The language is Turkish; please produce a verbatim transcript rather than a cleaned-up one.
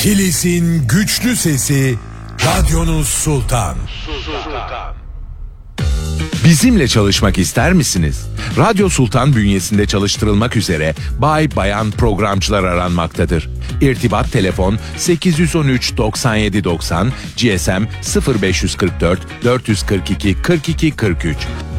Kilis'in güçlü sesi, Radyonuz Sultan. Sultan. Bizimle çalışmak ister misiniz? Radyo Sultan bünyesinde çalıştırılmak üzere bay bayan programcılar aranmaktadır. İrtibat telefon sekiz yüz on üç doksan yedi doksan, G S M sıfır beş kırk dört dört kırk iki kırk iki kırk üç.